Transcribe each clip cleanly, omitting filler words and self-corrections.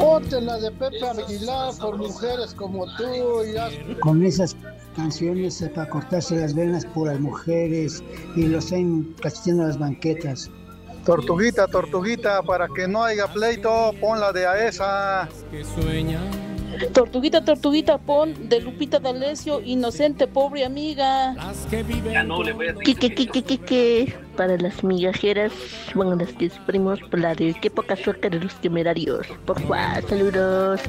Ponte la de Pepe Aguilar por mujeres como tú y haz... Con esas canciones para cortarse las venas por las mujeres y los están cacheteando las banquetas. Tortuguita, tortuguita, para que no haya pleito, pon la de a esa. Tortuguita, tortuguita, pon de Lupita D'Alessio, inocente, pobre amiga. Ya no le voy a Que para las migajeras, bueno, las que sufrimos por la de qué poca suerte de los temerarios. Por favor, saludos.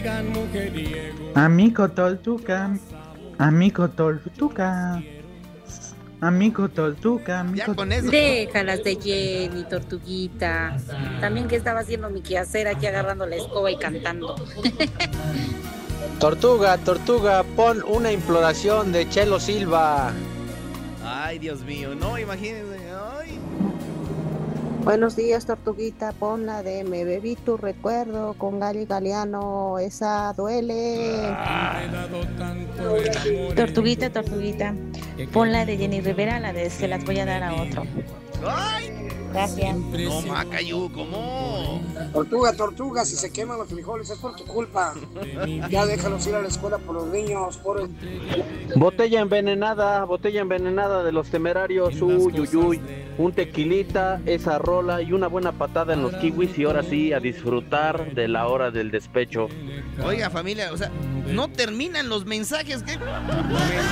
Amigo Tortuga, amigo Tortuga, amigo Tortuga, amigo... Ya con eso. Déjalas de Jenny, tortuguita. También que estaba haciendo mi quehacer aquí agarrando la escoba y cantando. Tortuga, tortuga, pon una imploración de Chelo Silva. Ay, Dios mío, no, imagínense. Ay. Buenos días, tortuguita, pon la de Me bebí tu recuerdo con Gali Galeano, esa duele. Tortuguita, tortuguita, pon la de Jenny Rivera, la de Se las voy a dar a otro. Ay. Gracias. No, Macayu, ¿cómo? Tortuga, tortuga, si se queman los frijoles es por tu culpa. Ya déjalos ir a la escuela por los niños, por... Botella envenenada de los temerarios, uy, un tequilita, esa rola y una buena patada en los kiwis y ahora sí a disfrutar de la hora del despecho. Oiga, familia, o sea, no terminan los mensajes. ¿Qué?